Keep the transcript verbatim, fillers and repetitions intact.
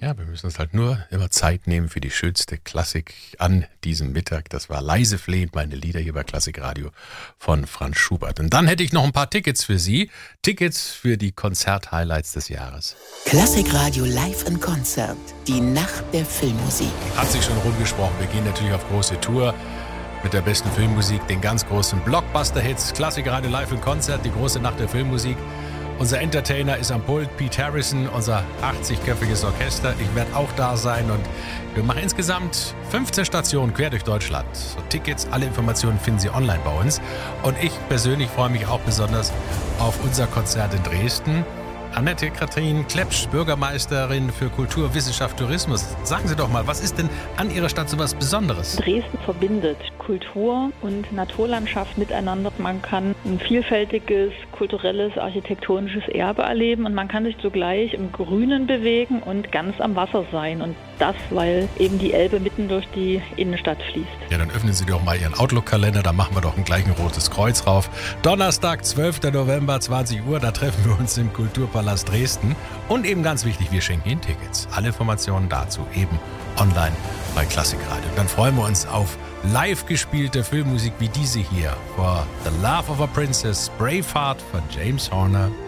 Ja, wir müssen uns halt nur immer Zeit nehmen für die schönste Klassik an diesem Mittag. Das war Leise flehend, meine Lieder hier bei Klassikradio von Franz Schubert. Und dann hätte ich noch ein paar Tickets für Sie. Tickets für die Konzert-Highlights des Jahres. Klassikradio Live in Konzert. Die Nacht der Filmmusik. Hat sich schon rumgesprochen. Wir gehen natürlich auf große Tour mit der besten Filmmusik, den ganz großen Blockbuster-Hits. Klassikradio Live in Konzert, die große Nacht der Filmmusik. Unser Entertainer ist am Pult, Pete Harrison, unser achtzigköpfiges Orchester. Ich werde auch da sein und wir machen insgesamt fünfzehn Stationen quer durch Deutschland. So, Tickets, alle Informationen finden Sie online bei uns. Und ich persönlich freue mich auch besonders auf unser Konzert in Dresden. Annette Katrin Klepsch, Bürgermeisterin für Kultur, Wissenschaft, Tourismus. Sagen Sie doch mal, was ist denn an Ihrer Stadt so was Besonderes? Dresden verbindet Kultur und Naturlandschaft miteinander. Man kann ein vielfältiges, kulturelles, architektonisches Erbe erleben und man kann sich zugleich im Grünen bewegen und ganz am Wasser sein. Und das, weil eben die Elbe mitten durch die Innenstadt fließt. Ja, dann öffnen Sie doch mal Ihren Outlook-Kalender, da machen wir doch gleich ein rotes Kreuz rauf. Donnerstag, zwölfter November, zwanzig Uhr, da treffen wir uns im Kulturpalast Dresden. Und eben ganz wichtig, wir schenken Ihnen Tickets. Alle Informationen dazu eben online bei Klassikradio. Und dann freuen wir uns auf live gespielte Filmmusik wie diese hier. For the Love of a Princess, Braveheart von James Horner.